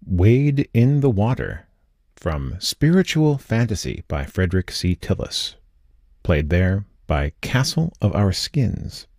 Wade in the Water from Spiritual Fantasy by Frederick C. Tillis. Played there by Castle of Our Skins.